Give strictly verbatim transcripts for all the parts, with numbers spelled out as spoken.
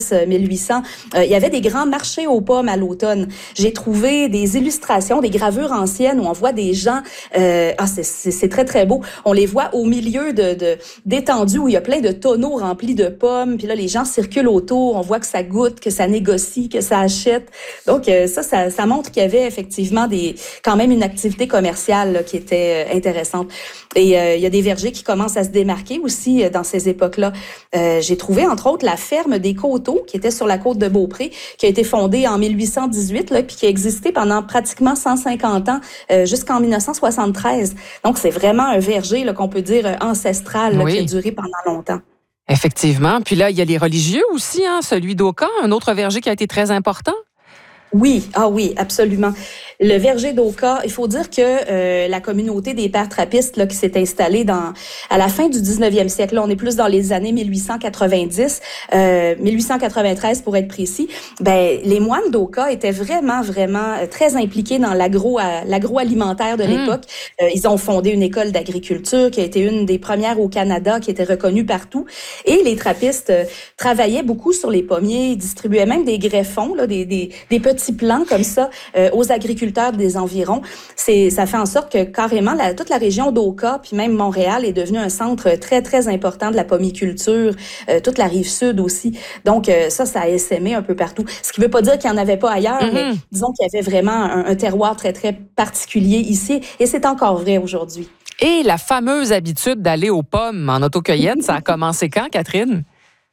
mille huit cents, euh, il y avait des grands marchés aux pommes à l'automne. J'ai trouvé des illustrations, des gravures anciennes où on voit des gens, euh, ah c'est, c'est, c'est très très beau, on les voit au milieu de, de d'étendues où il y a plein de tonneaux remplis de pommes, puis là les gens circulent autour, on voit que ça goûte, que ça négocie, que ça achète. Donc euh, ça, ça, ça montre qu'il y avait effectivement des, quand même une activité commerciale là, qui était euh, intéressante. Et euh, il y a des vergers qui commencent à se démarquer aussi euh, dans ces époques-là. Euh, j'ai trouvé entre autres la ferme des Coteaux, qui était sur la côte de Beaupré, qui a été fondée en mille huit cent dix-huit, là, puis qui a existé pendant pratiquement cent cinquante ans, euh, jusqu'en mille neuf cent soixante-treize. Donc, c'est vraiment un verger là, qu'on peut dire euh, ancestral, là, oui. qui a duré pendant longtemps. Effectivement. Puis là, il y a les religieux aussi, hein, celui d'Oka, un autre verger qui a été très important. Oui, ah oui, absolument. Le verger d'Oka, il faut dire que euh, la communauté des pères trappistes là, qui s'est installée dans à la fin du dix-neuvième siècle, là, on est plus dans les années mille huit cent quatre-vingt-dix, euh, mille huit cent quatre-vingt-treize pour être précis, ben les moines d'Oka étaient vraiment, vraiment très impliqués dans l'agro, l'agroalimentaire de l'époque. Mmh. Euh, ils ont fondé une école d'agriculture qui a été une des premières au Canada, qui était reconnue partout. Et les trappistes euh, travaillaient beaucoup sur les pommiers, ils distribuaient même des greffons, là, des, des, des petits plans comme ça euh, aux agriculteurs des environs. C'est, ça fait en sorte que carrément la, toute la région d'Oka, puis même Montréal, est devenue un centre très, très important de la pommiculture, euh, toute la rive sud aussi. Donc euh, ça, ça a essaimé un peu partout. Ce qui ne veut pas dire qu'il n'y en avait pas ailleurs, mm-hmm. mais disons qu'il y avait vraiment un, un terroir très, très particulier ici, et c'est encore vrai aujourd'hui. Et la fameuse habitude d'aller aux pommes en autocueillette, ça a commencé quand, Catherine?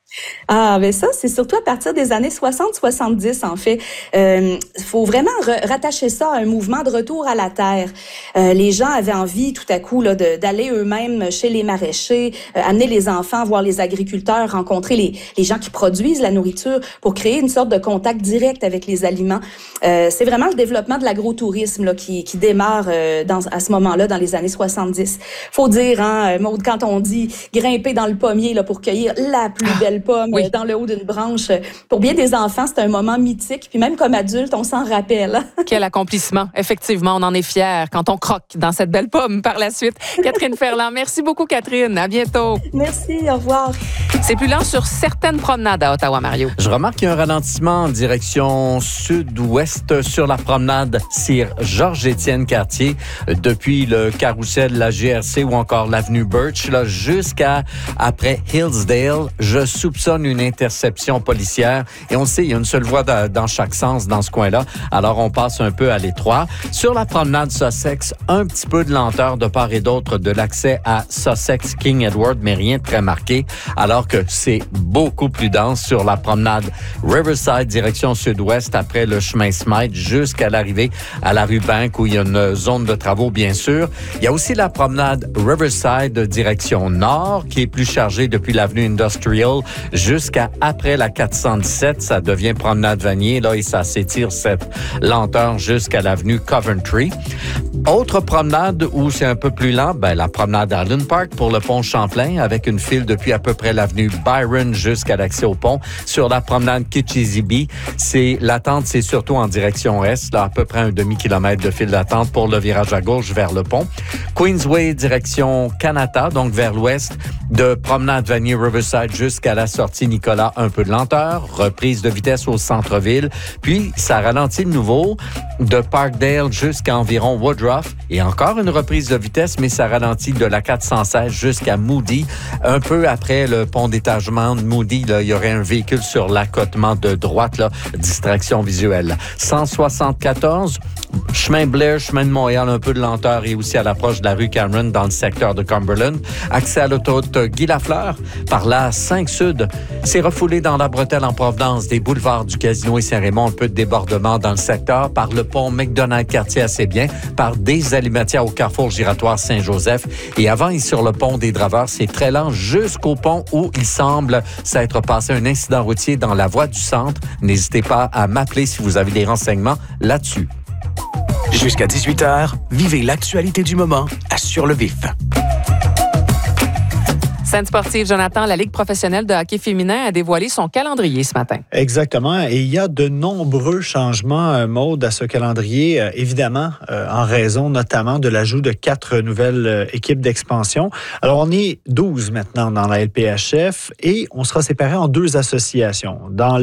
Ah, ben ça, c'est surtout à partir des années soixante soixante-dix, en fait. Il euh, faut vraiment re- rattacher ça à un mouvement de retour à la terre. Euh, les gens avaient envie, tout à coup, là, de, d'aller eux-mêmes chez les maraîchers, euh, amener les enfants, voir les agriculteurs, rencontrer les, les gens qui produisent la nourriture pour créer une sorte de contact direct avec les aliments. Euh, c'est vraiment le développement de l'agrotourisme là, qui, qui démarre euh, dans, à ce moment-là, dans les années soixante-dix. Faut dire, hein, Maude, quand on dit grimper dans le pommier là, pour cueillir la plus belle pomme oui. dans le haut d'une branche. Pour bien des enfants, c'est un moment mythique. Puis même comme adulte, on s'en rappelle. Quel accomplissement. Effectivement, on en est fiers quand on croque dans cette belle pomme par la suite. Catherine Ferland, merci beaucoup, Catherine. À bientôt. Merci, au revoir. C'est plus lent sur certaines promenades à Ottawa, Mario. Je remarque qu'il y a un ralentissement en direction sud-ouest sur la promenade Sir Georges-Étienne Cartier, depuis le carrousel, la G R C ou encore l'avenue Birch, là, jusqu'à après Hillsdale. Je soupçonne une interception policière. Et on le sait, il y a une seule voie de, dans chaque sens dans ce coin-là. Alors, on passe un peu à l'étroit. Sur la promenade Sussex, un petit peu de lenteur de part et d'autre de l'accès à Sussex King Edward, mais rien de très marqué. Alors que c'est beaucoup plus dense sur la promenade Riverside, direction sud-ouest, après le chemin Smythe, jusqu'à l'arrivée à la rue Bank, où il y a une zone de travaux, bien sûr. Il y a aussi la promenade Riverside, direction nord, qui est plus chargée depuis l'avenue Industrial jusqu'à après la quatre cent dix-sept. Ça devient promenade Vanier, là, et ça s'étire cette lenteur jusqu'à l'avenue Coventry. Autre promenade où c'est un peu plus lent, ben, la promenade Allen Park pour le pont Champlain, avec une file depuis à peu près l'avenue Byron jusqu'à l'accès au pont. Sur la promenade Kitchissippi, c'est, l'attente, c'est surtout en direction est, là, à peu près un demi-kilomètre de file d'attente pour le virage à gauche vers le pont. Queensway, direction Kanata, donc vers l'ouest, de promenade Vanier Riverside jusqu'à la sortie Nicolas, un peu de lenteur, reprise de vitesse au centre-ville, puis ça ralentit de nouveau de Parkdale jusqu'à environ Woodruff, et encore une reprise de vitesse, mais ça ralentit de la quatre cent seize jusqu'à Moody. Un peu après le pont d'étagement de Moody, là, il y aurait un véhicule sur l'accotement de droite, là, distraction visuelle. cent soixante-quatorze, chemin Blair, chemin de Montréal, un peu de lenteur, et aussi à l'approche de la rue Cameron dans le secteur de Cumberland. Accès à l'autoroute Guy Lafleur, par la cinq Sud. C'est refoulé dans la bretelle en provenance des boulevards du Casino et Saint-Raymond. Un peu de débordement dans le secteur par le pont McDonald-Cartier assez bien, par des alimatières au carrefour giratoire Saint-Joseph. Et avant et sur le pont des Draveurs, c'est très lent jusqu'au pont où il semble s'être passé un incident routier dans la voie du centre. N'hésitez pas à m'appeler si vous avez des renseignements là-dessus. Jusqu'à dix-huit heures, vivez l'actualité du moment à Sur le Vif. Scène sportive, Jonathan, la Ligue professionnelle de hockey féminin a dévoilé son calendrier ce matin. Exactement. Et il y a de nombreux changements, Maude, à ce calendrier, euh, évidemment, euh, en raison notamment de l'ajout de quatre nouvelles euh, équipes d'expansion. Alors, on est douze maintenant dans la L P H F et on sera séparés en deux associations. Dans